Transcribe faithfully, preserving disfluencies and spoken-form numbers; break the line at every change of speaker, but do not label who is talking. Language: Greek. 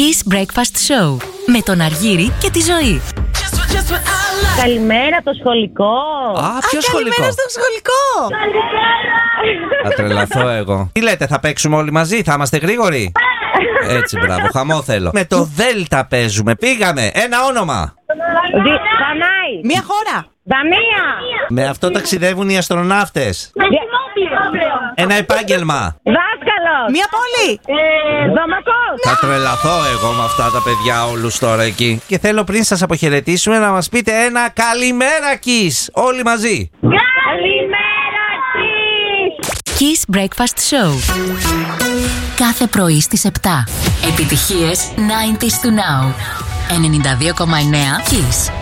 Kiss Breakfast Show με τον Αργύρη και τη Ζωή.
Καλημέρα το σχολικό.
Α, ποιο
Α,
σχολικό?
καλημέρα στο σχολικό.
Θα τρελαθώ εγώ. Τι λέτε, θα παίξουμε όλοι μαζί, θα είμαστε γρήγοροι? Έτσι, μπράβο, χαμό θέλω. Με το Δέλτα παίζουμε, πήγαμε. Ένα όνομα.
Δανάη.
Μία χώρα.
Δανία.
Με αυτό ταξιδεύουν οι αστροναύτες. Ένα επάγγελμα.
Δάσκαλος.
Μία πόλη.
Δομακός.
Θα τρελαθώ εγώ με αυτά τα παιδιά όλους τώρα εκεί. Και θέλω πριν σας αποχαιρετήσουμε να μας πείτε ένα καλημέρα Kiss. Όλοι μαζί.
Καλημέρα Kiss.
Kiss Breakfast Show. Κάθε πρωί στις επτά. Επιτυχίες ενενήντα του Now. ενενήντα δύο κόμμα εννέα Kiss.